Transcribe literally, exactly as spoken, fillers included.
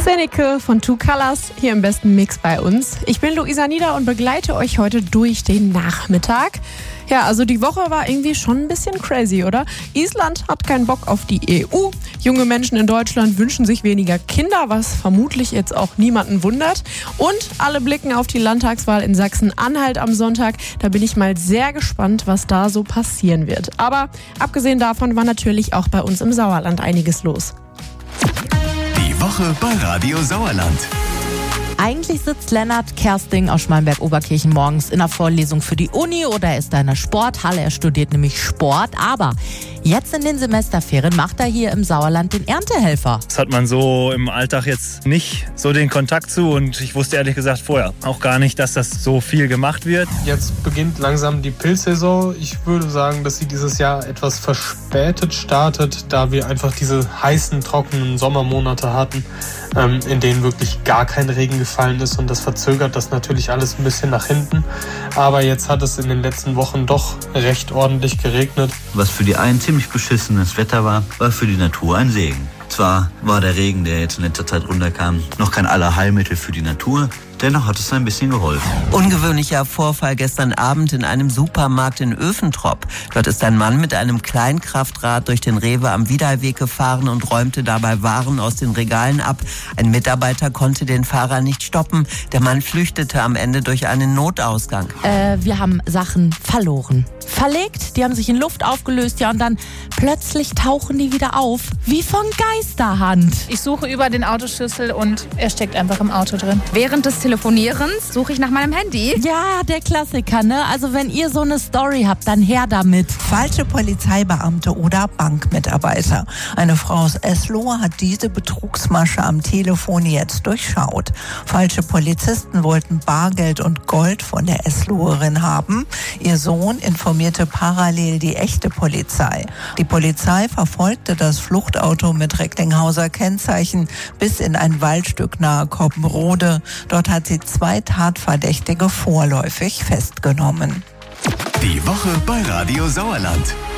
Seneca von Two Colors hier im besten Mix bei uns. Ich bin Luisa Nieder und begleite euch heute durch den Nachmittag. Ja, also die Woche war irgendwie schon ein bisschen crazy, oder? Island hat keinen Bock auf die E U. Junge Menschen in Deutschland wünschen sich weniger Kinder, was vermutlich jetzt auch niemanden wundert. Und alle blicken auf die Landtagswahl in Sachsen-Anhalt am Sonntag. Da bin ich mal sehr gespannt, was da so passieren wird. Aber abgesehen davon war natürlich auch bei uns im Sauerland einiges los. Die Woche bei Radio Sauerland. Eigentlich sitzt Lennart Kersting aus Schmallenberg-Oberkirchen morgens in der Vorlesung für die Uni oder er ist da in der Sporthalle. Er studiert nämlich Sport, aber jetzt in den Semesterferien macht er hier im Sauerland den Erntehelfer. Das hat man so im Alltag jetzt nicht so den Kontakt zu und ich wusste ehrlich gesagt vorher auch gar nicht, dass das so viel gemacht wird. Jetzt beginnt langsam die Pilzsaison. Ich würde sagen, dass sie dieses Jahr etwas verspätet startet, da wir einfach diese heißen, trockenen Sommermonate hatten, ähm, in denen wirklich gar kein Regen gefallen ist und das verzögert das natürlich alles ein bisschen nach hinten. Aber jetzt hat es in den letzten Wochen doch recht ordentlich geregnet. Was für die einen ziemlich beschissenes Wetter war, war für die Natur ein Segen. Zwar war der Regen, der jetzt in letzter Zeit runterkam, noch kein Allerheilmittel für die Natur, dennoch hat es ein bisschen geholfen. Ungewöhnlicher Vorfall gestern Abend in einem Supermarkt in Öfentrop. Dort ist ein Mann mit einem Kleinkraftrad durch den Rewe am Wiedalweg gefahren und räumte dabei Waren aus den Regalen ab. Ein Mitarbeiter konnte den Fahrer nicht stoppen. Der Mann flüchtete am Ende durch einen Notausgang. Äh, wir haben Sachen verloren. Verlegt, die haben sich in Luft aufgelöst, ja, und dann plötzlich tauchen die wieder auf, wie von Geisterhand. Ich suche über den Autoschlüssel und er steckt einfach im Auto drin. Während des Telefonierens suche ich nach meinem Handy. Ja, der Klassiker, ne? Also wenn ihr so eine Story habt, dann her damit. Falsche Polizeibeamte oder Bankmitarbeiter. Eine Frau aus Eslohe hat diese Betrugsmasche am Telefon jetzt durchschaut. Falsche Polizisten wollten Bargeld und Gold von der Esloherin haben. Ihr Sohn informierte parallel die echte Polizei. Die Polizei verfolgte das Fluchtauto mit Recklinghauser Kennzeichen bis in ein Waldstück nahe Koppenrode. Dort hat sie zwei Tatverdächtige vorläufig festgenommen. Die Woche bei Radio Sauerland.